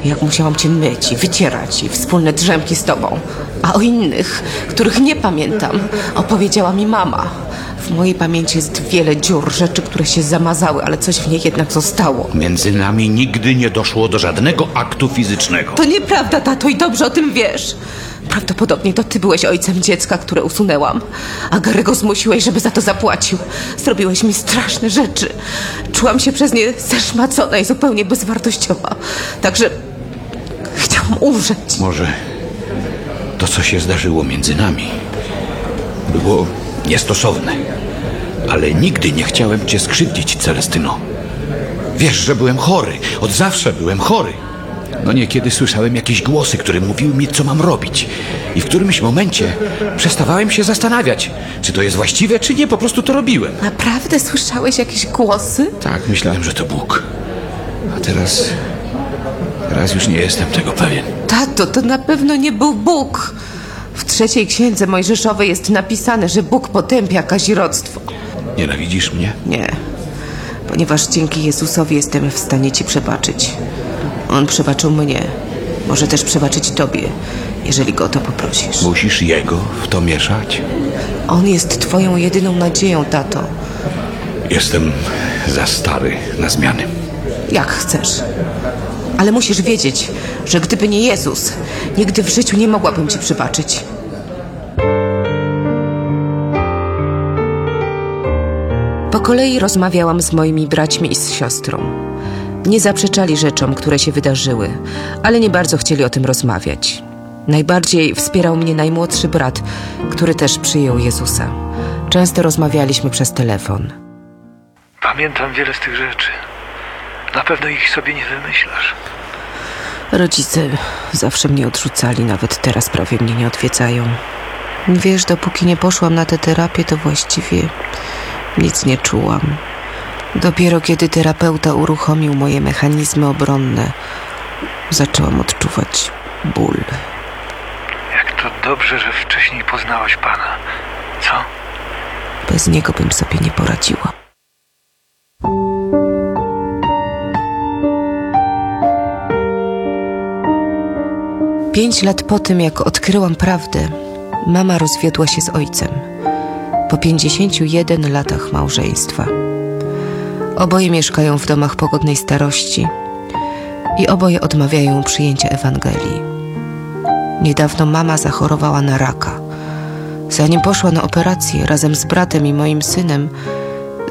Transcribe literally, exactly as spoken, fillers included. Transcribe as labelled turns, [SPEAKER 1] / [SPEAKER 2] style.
[SPEAKER 1] Jak musiałam cię myć i wycierać i wspólne drzemki z tobą. A o innych, których nie pamiętam, opowiedziała mi mama. W mojej pamięci jest wiele dziur, rzeczy, które się zamazały, ale coś w niej jednak zostało.
[SPEAKER 2] Między nami nigdy nie doszło do żadnego aktu fizycznego.
[SPEAKER 1] To nieprawda, tato, i dobrze o tym wiesz. Prawdopodobnie to ty byłeś ojcem dziecka, które usunęłam. A Gary'ego zmusiłeś, żeby za to zapłacił. Zrobiłeś mi straszne rzeczy. Czułam się przez nie zeszmacona i zupełnie bezwartościowa. Także chciałam umrzeć.
[SPEAKER 2] Może to, co się zdarzyło między nami, było niestosowne. Ale nigdy nie chciałem cię skrzywdzić, Celestyno. Wiesz, że byłem chory. Od zawsze byłem chory. No niekiedy słyszałem jakieś głosy, które mówiły mi, co mam robić. I w którymś momencie przestawałem się zastanawiać, czy to jest właściwe, czy nie. Po prostu to robiłem.
[SPEAKER 1] Naprawdę słyszałeś jakieś głosy?
[SPEAKER 2] Tak, myślałem, że to Bóg. A teraz... Teraz już nie jestem tego pewien.
[SPEAKER 1] Tato, to na pewno nie był Bóg. W trzeciej księdze Mojżeszowej jest napisane, że Bóg potępia kazirodztwo.
[SPEAKER 2] Nienawidzisz mnie?
[SPEAKER 1] Nie, ponieważ dzięki Jezusowi jestem w stanie ci przebaczyć. On przebaczył mnie. Może też przebaczyć tobie, jeżeli go o to poprosisz.
[SPEAKER 2] Musisz Jego w to mieszać?
[SPEAKER 1] On jest twoją jedyną nadzieją, tato.
[SPEAKER 2] Jestem za stary na zmiany.
[SPEAKER 1] Jak chcesz. Ale musisz wiedzieć, że gdyby nie Jezus, nigdy w życiu nie mogłabym ci przebaczyć. Po kolei rozmawiałam z moimi braćmi i z siostrą. Nie zaprzeczali rzeczom, które się wydarzyły, ale nie bardzo chcieli o tym rozmawiać. Najbardziej wspierał mnie najmłodszy brat, który też przyjął Jezusa. Często rozmawialiśmy przez telefon.
[SPEAKER 3] Pamiętam wiele z tych rzeczy. Na pewno ich sobie nie wymyślasz.
[SPEAKER 1] Rodzice zawsze mnie odrzucali, nawet teraz prawie mnie nie odwiedzają. Wiesz, dopóki nie poszłam na tę terapię, to właściwie nic nie czułam. Dopiero kiedy terapeuta uruchomił moje mechanizmy obronne, zaczęłam odczuwać ból.
[SPEAKER 3] Jak to dobrze, że wcześniej poznałaś Pana. Co?
[SPEAKER 1] Bez niego bym sobie nie poradziła. Pięć lat po tym, jak odkryłam prawdę, mama rozwiodła się z ojcem. Po pięćdziesięciu jeden latach małżeństwa. Oboje mieszkają w domach pogodnej starości i oboje odmawiają przyjęcia Ewangelii. Niedawno mama zachorowała na raka. Zanim poszła na operację, razem z bratem i moim synem